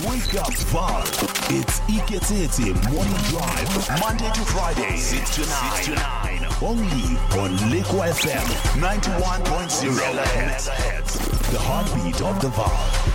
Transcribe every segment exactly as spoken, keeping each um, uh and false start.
Wake up, Val. It's Iketsetse Morning Drive, Monday to Friday, six to nine. six to nine. Only on Liquid F M, ninety-one point zero megahertz. The heartbeat of the Val.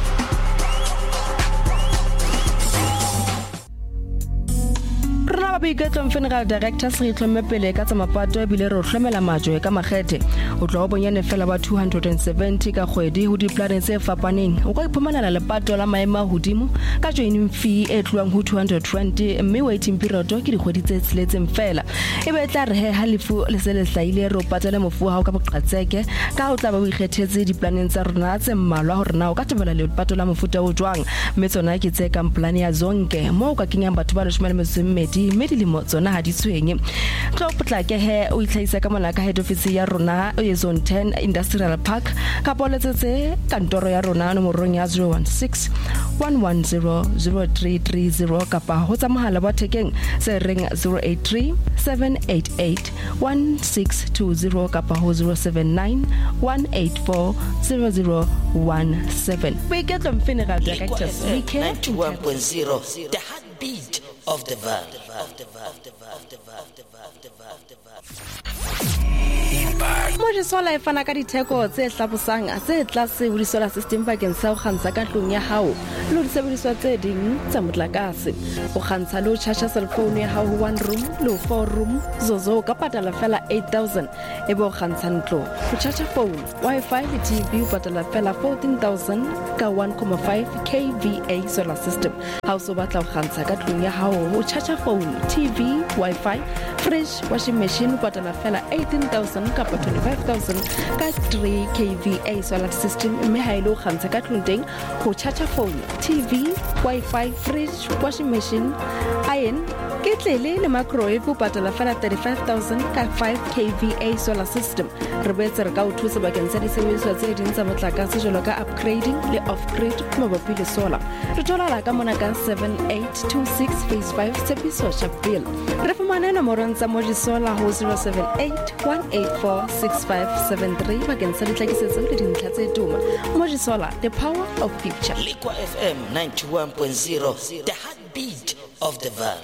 Iketlo Funeral Director se itlhomepele ka tsa mapato e bile re hlomela majwe ka makgethe o tlo bonyane fela ba two hundred seventy ka kgwedi ho diplaneng tse fapaneng o ka iphumanela lepato la maema hodimo ka joining fee e tluang ho two hundred twenty mme waiting period ke dikgwedi tse tseletseng fela e be tla re he halifu le se le hlaile re o patela mofu ha o ka boqatseke ka o tla ba o ikgethetse diplaneng tsa rona tse mmalwa hore na o ka tebela lepato la mofuta o jwang mme tsona ke tse ka plan ya zonke mo o ka kenyang batho ba leshome le mmedi mme dilemo tsona ha di tshwenye tlo potlake he o itlhaisa ka mona ka head office ya rona e zone ten industrial park ka poletsetse kantoro ya rona nomorong ya zero one six one one zero zero three three zero kapa ho tsa mohala wa thekeng se ring zero eight three seven eight eight one six two zero kapa ho zero seven nine one eight four zero zero one seven. We get them Funeral Directors. We care ninety-one point zero, the heartbeat of the Val. Moje sola e fana ka ditheko tse hlabosang tse tlase ho solar system bakeng sa ho kgantsha ka tlung ya hao le ho sebediswa tse ding tsa motlakase o kgantsha le ho charge cell phone ya hao one room le four room zozo ka patala fela eight thousand e bo kgantsha ntlo ho charge phone wifi le T V o patala fela fourteen thousand ka one point five K V A solar system ha o so batla ho kgantsha ka tlung ya hao ho charge phone T V wifi fridge washing machine o patala fela eighteen thousand ka twenty-five thousand ka three K V A solar system mme ha ile o kgantsha ka tlung teng ho charge phone T V wifi fridge washing machine iron ketlele le microwave o patala fela thirty-five thousand ka five K V A solar system re betsa re ka o thusa bakeng sa disebediswa tse ding tsa motlakase jalo ka upgrading le off-grid mabapi le solar re thola la ka mona ka seven eight two six phase five Tshepiso Chapel re fumana nomorong tsa Moji Solar ho zero seven eight one eight four six five seven three bakeng sa ditlhakisetso le dintlha tse tuma Moji Solar, the power of future. Liquid F M ninety-one point zero, the heartbeat of the Val.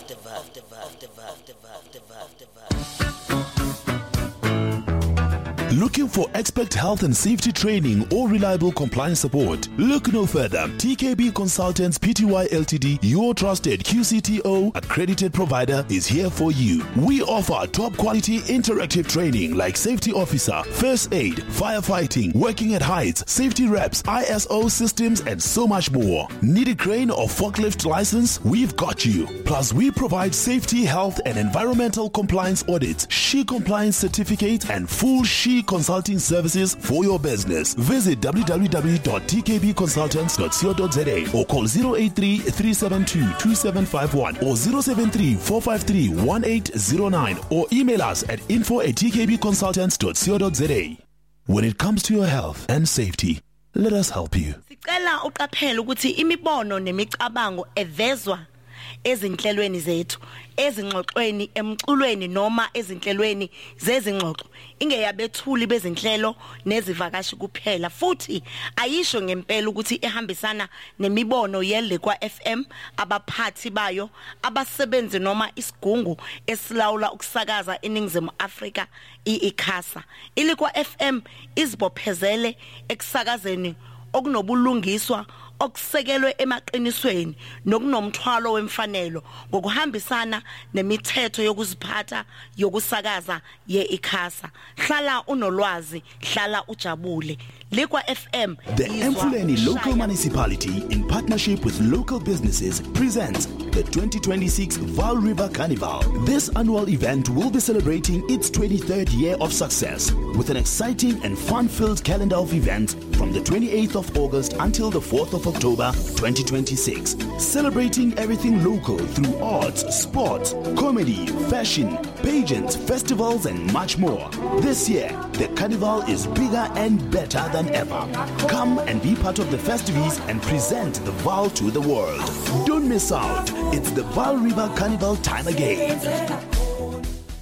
Looking for expert health and safety training or reliable compliance support? Look no further. T K B Consultants Pty Ltd, your trusted Q C T O accredited provider, is here for you. We offer top quality interactive training like safety officer, first aid, firefighting, working at heights, safety reps, I S O systems, and so much more. Need a crane or forklift license? We've got you. Plus, we provide safety, health, and environmental compliance audits, S H E compliance certificates, and full S H E consulting services for your business. Visit w w w dot t k b consultants dot co dot z a or call zero eight three three seven two two seven five one or zero seven three four five three one eight zero nine or email us at info at t k b consultants dot co dot z a. When it comes to your health and safety, let us help you. Sicela uqaphele ukuthi imibono nemicabango evezwa ezinhlelweni zethu ezingxoxweni emculweni noma ezinhlelweni zezingxoxo ingeyabethuli bezinhlelo nezivakashi kuphela futhi ayisho ngempela ukuthi ehambisana nemibono yeLiquid F M abaphathi bayo abasebenzi noma isigungu esilawula ukusakaza eNingizimu Afrika iICASA. iLiquid F M izibophezele ekusakazeni okunobulungiswa okusekelwe emaqinisweni nokunomthwalo wemfanelo ngokuhambisana nemithetho yokuziphatha yokusakaza yeICASA. Hlala unolwazi, hlala ujabule. Liquid F M. The Emfuleni Local Municipality, in partnership with local businesses, presents the twenty twenty-six Vaal River Carnival. This annual event will be celebrating its twenty-third year of success with an exciting and fun-filled calendar of events from the twenty-eighth of August until the fourth of October twenty twenty-six. Celebrating everything local through arts, sports, comedy, fashion, pageants, festivals, and much more. This year, the carnival is bigger and better than ever. Come and be part of the festivities and present the Vaal to the world. Don't miss out. It's the Vaal River Carnival time again.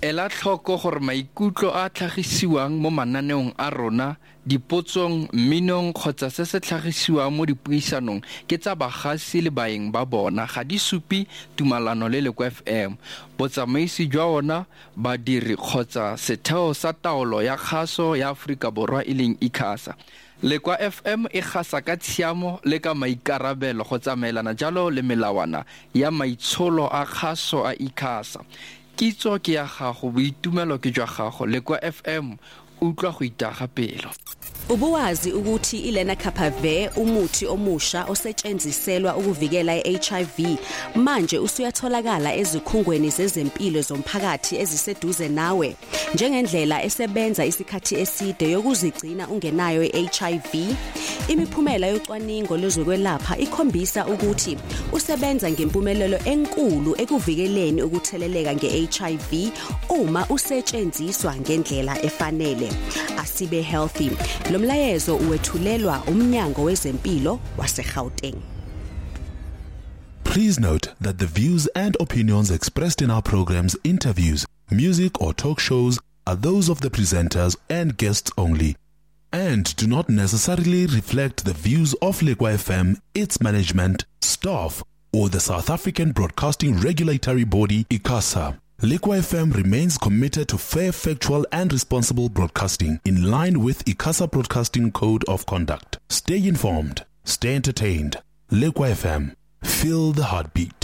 ela tlhoko gore maikutlo a tlhagisiwang mo mananeong a rona, dipotsong, minong kgotsa se se tlhagisiwang mo dipuisanong ke tsa bagasi le baeng ba bona ga di supi tumalano le Lekwa F M. Botsamaisi jwa ona, badiri kgotsa setheo sa taolo ya kgaso ya Aforika Borwa e leng ICASA. Lekwa F M e gasa ka tshiamo le ka maikarabelo go tsamaelana jalo le melawana ya maitsholo a kgaso a ICASA. Kitso ke ya gago, boitumelo ke jwa gago. Lekwa F M utlwa go itaga pelo. Ubuwazi ukuthi ilenacapavir umuthi omusha osetshenziselwa ukuvikela i-H I V manje usuyatholakala ezikhungweni zezempilo zomphakathi eziseduze nawe njengendlela esebenza isikhathi eside yokuzigcina ungenayo i-H I V. Imiphumela yocwaningo lwezokwelapha ikhombisa ukuthi usebenza ngempumelelo enkulu ekuvikeleni ukutheleleka nge-H I V uma usetshenziswa ngendlela efanele. Asibe healthy. Lo mlayezo uwethulelwa uMnyango weZempilo waseGauteng. Please note that the views and opinions expressed in our programs, interviews, music or talk shows are those of the presenters and guests only, and do not necessarily reflect the views of Lekwa F M, its management, staff, or the South African Broadcasting Regulatory Body, ICASA. Lekwa F M remains committed to fair, factual and responsible broadcasting in line with ICASA Broadcasting Code of Conduct. Stay informed, stay entertained. Lekwa F M, feel the heartbeat.